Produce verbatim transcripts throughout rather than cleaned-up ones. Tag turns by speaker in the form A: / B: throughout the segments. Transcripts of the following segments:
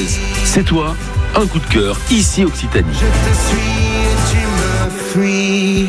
A: Rodez. C'est toi, un coup de cœur, ici Occitanie.
B: Je te suis et tu me fuis.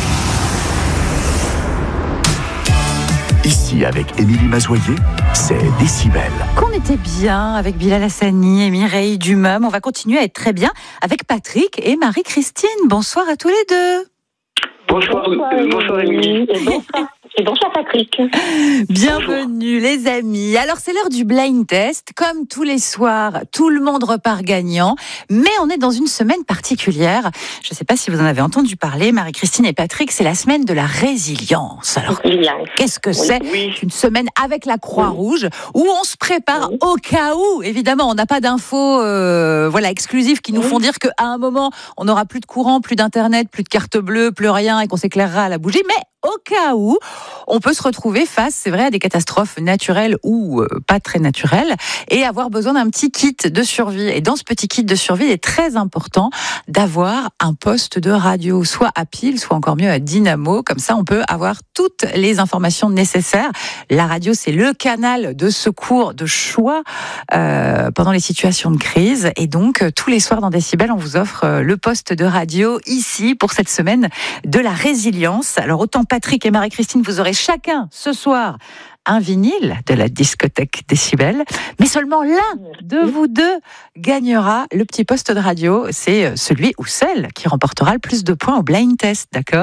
C: Ici, avec Émilie Mazoyer, c'est Décibel.
D: Qu'on était bien avec Bilal Hassani et Mireille Dumum. On va continuer à être très bien avec Patrick et Marie-Christine. Bonsoir à tous les deux.
E: Bonsoir, euh, bonsoir Émilie.
F: Et bonsoir, et bonsoir Patrick.
D: Bienvenue les amis. Alors c'est l'heure du blind test. Comme tous les soirs, tout le monde repart gagnant. Mais on est dans une semaine particulière. Je ne sais pas si vous en avez entendu parler, Marie-Christine et Patrick, c'est la semaine de la résilience. Alors qu'est-ce que c'est ?
E: Oui.
D: Une semaine avec la Croix-Rouge où on se prépare
F: Oui.
D: au cas où. Évidemment, on n'a pas d'infos euh, voilà, exclusives qui nous
F: Oui.
D: font dire qu'à un moment, on n'aura plus de courant, plus d'internet, plus de carte bleue, plus rien et qu'on s'éclairera à la bougie. Mais au cas où, on peut se retrouver face, c'est vrai, à des catastrophes naturelles ou euh, pas très naturelles et avoir besoin d'un petit kit de survie. Et dans ce petit kit de survie, il est très important d'avoir un poste de radio, soit à pile, soit encore mieux à dynamo. Comme ça, on peut avoir toutes les informations nécessaires. La radio, c'est le canal de secours de choix euh, pendant les situations de crise. Et donc, euh, tous les soirs dans Décibel, on vous offre euh, le poste de radio ici pour cette semaine de la résilience. Alors, autant Patrick et Marie-Christine, vous aurez chacun ce soir un vinyle de la discothèque Décibel, mais seulement l'un de vous deux gagnera le petit poste de radio. C'est celui ou celle qui remportera le plus de points au blind test, d'accord ?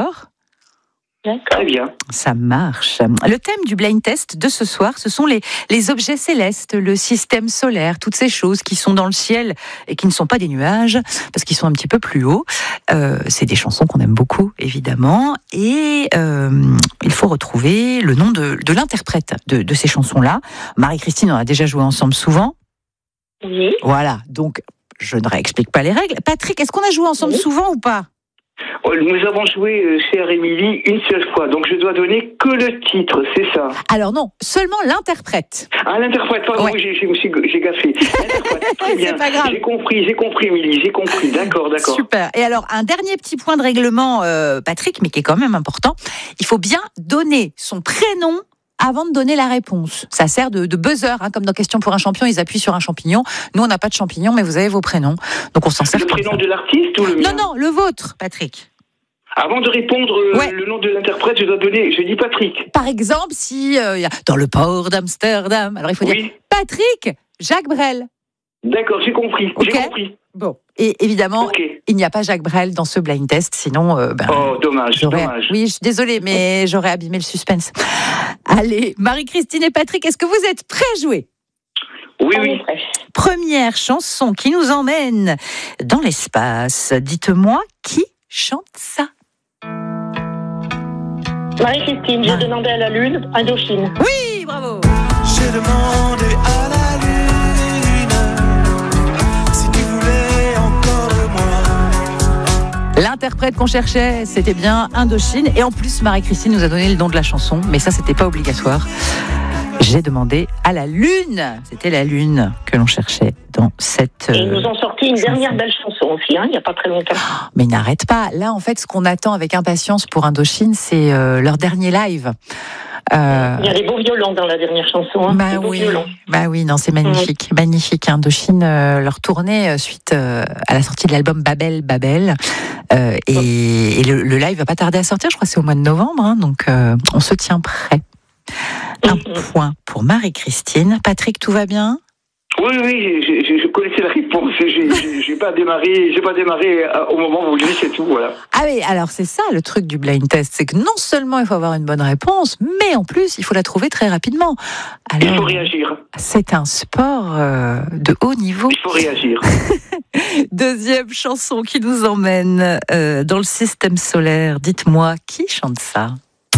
E: Très bien.
D: Ça marche. Le thème du blind test de ce soir, ce sont les, les objets célestes, le système solaire, toutes ces choses qui sont dans le ciel et qui ne sont pas des nuages, parce qu'ils sont un petit peu plus hauts. Euh, c'est des chansons qu'on aime beaucoup, évidemment. Et euh, il faut retrouver le nom de, de l'interprète de, de ces chansons-là. Marie-Christine, on a déjà joué ensemble souvent.
F: Oui.
D: Voilà, donc je ne réexplique pas les règles. Patrick, est-ce qu'on a joué ensemble
F: Oui.
D: souvent ou pas ?
E: Nous avons joué, euh, chère Émilie, une seule fois, donc je dois donner que le titre, c'est ça.
D: Alors non, seulement l'interprète.
E: Ah, l'interprète, pardon,
D: Ouais.
E: oui, j'ai, j'ai, j'ai gaffé. L'interprète, très bien.
D: C'est pas grave.
E: J'ai compris, j'ai compris, Émilie, j'ai compris. D'accord, d'accord.
D: Super. Et alors, un dernier petit point de règlement, euh, Patrick, mais qui est quand même important. Il faut bien donner son prénom avant de donner la réponse. Ça sert de, de buzzer, hein, comme dans Question pour un champion, ils appuient sur un champignon. Nous, on n'a pas de champignon, mais vous avez vos prénoms. Donc, on s'en sert
E: Le
D: comme
E: prénom
D: ça.
E: de l'artiste ou le mien?
D: Non, non, le vôtre, Patrick.
E: Avant de répondre euh,
D: Ouais.
E: le nom de l'interprète, je dois donner, je dis Patrick.
D: Par exemple, si euh, y a dans le port d'Amsterdam, alors il faut
E: Oui.
D: dire Patrick Jacques Brel.
E: D'accord, j'ai compris,
D: Ok.
E: j'ai compris.
D: Bon. Et évidemment,
E: Ok.
D: il n'y a pas Jacques Brel dans ce blind test, sinon... euh, ben,
E: Oh, dommage,
D: J'aurais...
E: dommage.
D: Oui, je suis désolée, mais j'aurais abîmé le suspense. Allez, Marie-Christine et Patrick, est-ce que vous êtes prêts à jouer ?
E: Oui,
F: On
E: oui.
F: est prêts.
D: Première chanson qui nous emmène dans l'espace. Dites-moi qui chante ça ?
F: Marie-Christine, j'ai
D: Ah.
F: demandé à la Lune, Indochine.
D: Oui, bravo !
B: J'ai demandé à la lune si tu voulais encore de moi.
D: L'interprète qu'on cherchait, c'était bien Indochine. Et en plus, Marie-Christine nous a donné le nom de la chanson, mais ça, c'était pas obligatoire. J'ai demandé à la Lune. C'était la Lune que l'on cherchait dans cette...
F: Et ils
D: euh,
F: nous ont sorti une
D: chanson.
F: dernière belle chanson aussi, hein, il n'y a pas très longtemps.
D: Mais ils n'arrêtent pas. Là, en fait, ce qu'on attend avec impatience pour Indochine, c'est euh, leur dernier live. Euh,
F: Il y a des beaux violons dans la dernière chanson. Hein,
D: Bah
F: des beaux
D: oui,
F: violons.
D: bah oui, non, c'est magnifique, magnifique. Indochine, euh, leur tournée euh, suite euh, à la sortie de l'album Babel, Babel, euh, et, et le, le live va pas tarder à sortir. Je crois que c'est au mois de novembre, hein, donc euh, on se tient prêt. Un
F: Mhm.
D: point pour Marie-Christine. Patrick, tout va bien ?
E: Oui, oui, je, je, je connaissais la réponse. J'ai, j'ai, j'ai pas démarré, j'ai pas démarré euh, au moment où vous le dites, c'est tout, voilà.
D: Ah oui, alors c'est ça le truc du blind test, c'est que non seulement il faut avoir une bonne réponse, mais en plus il faut la trouver très rapidement.
E: Il faut
D: Alors,
E: réagir.
D: c'est un sport euh, de haut niveau.
E: Il faut réagir.
D: Deuxième chanson qui nous emmène euh, dans le système solaire. Dites-moi, qui chante ça ?